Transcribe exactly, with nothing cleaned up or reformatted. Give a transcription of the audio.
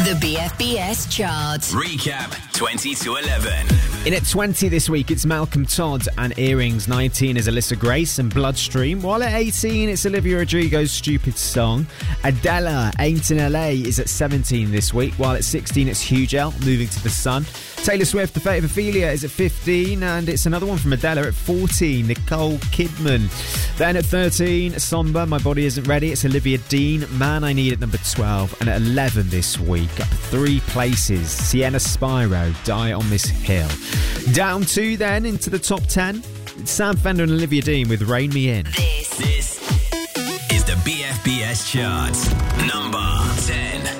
The B F B S chart. Recap twenty to eleven. In at twenty this week, it's Malcolm Todd and Earrings. nineteen is Alyssa Grace and Bloodstream. While at eighteen, it's Olivia Rodrigo's Stupid Song. Adela, Ain't in L A, is at seventeen this week. While at sixteen, it's Huge L, Moving to the Sun. Taylor Swift, The Fate of Ophelia, is at fifteen. And it's another one from Adela at fourteen, Nicole Kidman. Then at thirteen, Somber, My Body Isn't Ready. It's Olivia Dean, Man I Need at number twelve. And at eleven this week, up three places, Sienna Spyro, Die on This Hill. Down two then, into the top ten, it's Sam Fender and Olivia Dean with Rain Me In. This, This is the B F B S chart. Number ten.